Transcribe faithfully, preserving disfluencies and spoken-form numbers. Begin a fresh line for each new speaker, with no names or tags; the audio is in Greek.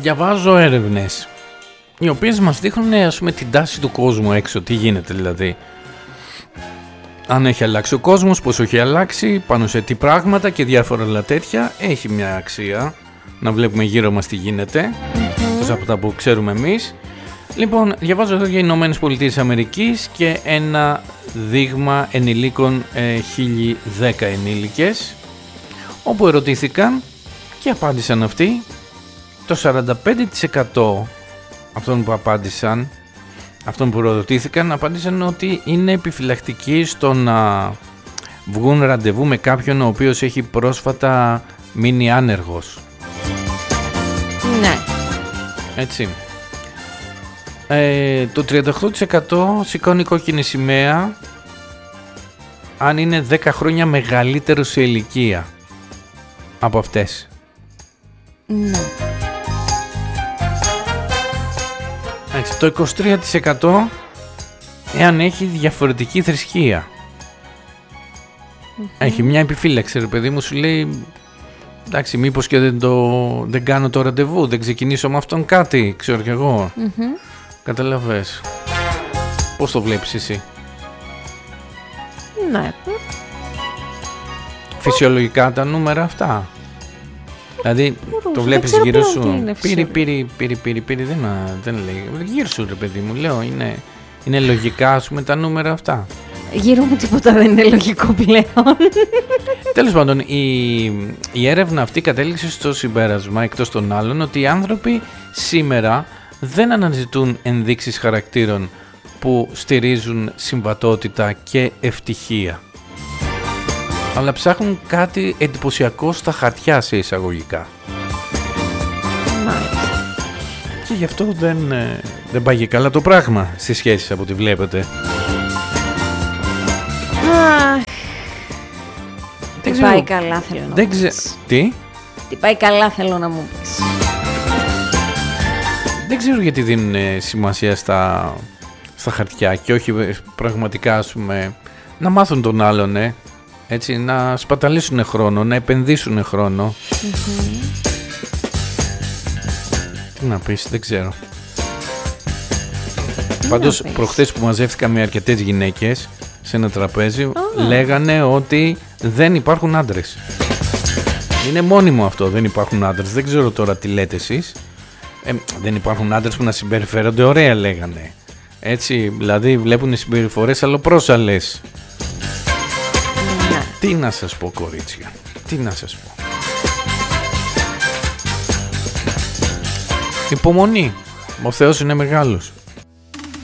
διαβάζω έρευνες οι οποίες μας δείχνουν, ας πούμε, την τάση του κόσμου έξω, τι γίνεται δηλαδή. Αν έχει αλλάξει ο κόσμος, πώς έχει αλλάξει, πάνω σε τι πράγματα και διάφορα άλλα τέτοια. Έχει μια αξία να βλέπουμε γύρω μας τι γίνεται, mm-hmm. από τα που ξέρουμε εμείς. Λοιπόν, διαβάζω εδώ για Ηνωμένες Πολιτείες Αμερικής και ένα δείγμα ενηλίκων, ε, χίλια δέκα ενήλικες, όπου ερωτήθηκαν και απάντησαν αυτοί. Το σαράντα πέντε τοις εκατό αυτών που απάντησαν, αυτών που ρωτήθηκαν, απάντησαν ότι είναι επιφυλακτικοί στο να βγουν ραντεβού με κάποιον ο οποίος έχει πρόσφατα μείνει άνεργος.
Ναι.
Έτσι. Ε, το τριάντα οκτώ τοις εκατό σηκώνει κόκκινη σημαία αν είναι δέκα χρόνια μεγαλύτερο σε ηλικία από αυτές.
Ναι.
Έτσι, το είκοσι τρία τοις εκατό εάν έχει διαφορετική θρησκεία. Mm-hmm. Έχει μια επιφύλαξη, ρε παιδί μου, σου λέει εντάξει, μήπως και δεν, το, δεν κάνω το ραντεβού, δεν ξεκινήσω με αυτόν κάτι, ξέρω κι εγώ.
Mm-hmm.
Καταλαβες. Πώς το βλέπεις εσύ?
Ναι.
Φυσιολογικά τα νούμερα αυτά. Δηλαδή
Μπορούσε,
το βλέπεις
γύρω
γύρω σου.
Πήρη,
πήρη, πήρη, πήρη, πήρη, δεν, δεν λέει. Γύρω σου, ρε παιδί μου, λέω, είναι, είναι λογικά, ας πούμε, τα νούμερα αυτά.
Γύρω μου τίποτα δεν είναι λογικό πλέον.
Τέλος πάντων, η, η έρευνα αυτή κατέληξε στο συμπέρασμα, εκτός των άλλων, ότι οι άνθρωποι σήμερα δεν αναζητούν ενδείξεις χαρακτήρων που στηρίζουν συμβατότητα και ευτυχία, αλλά ψάχνουν κάτι εντυπωσιακό στα χαρτιά, σε εισαγωγικά.
Μάλιστα.
Και γι' αυτό δεν, δεν πάει καλά το πράγμα στις σχέσεις, από ό,τι βλέπετε.
Αχ. Τι
ξέρω,
πάει καλά θέλω να
δεν
μου πεις.
Ξε... Τι?
Τι πάει καλά θέλω να μου πεις.
Δεν ξέρω γιατί δίνουν σημασία στα, στα χαρτιά και όχι πραγματικά, ας πούμε, να μάθουν τον άλλον, ε, έτσι, να σπαταλήσουν χρόνο, να επενδύσουν χρόνο. Mm-hmm. Τι να πεις, δεν ξέρω. Τι Πάντως προχθές που μαζεύτηκα με αρκετές γυναίκες σε ένα τραπέζι, oh. λέγανε ότι δεν υπάρχουν άντρες. Είναι μόνιμο αυτό, δεν υπάρχουν άντρες. Δεν ξέρω τώρα τι λέτε εσείς. Ε, δεν υπάρχουν άντρες που να συμπεριφέρονται ωραία, λέγανε. Έτσι, δηλαδή βλέπουν συμπεριφορές αλλοπρόσαλλες.
Ναι.
Τι να σας πω, κορίτσια, τι να σας πω. Υπομονή, ο Θεός είναι μεγάλος.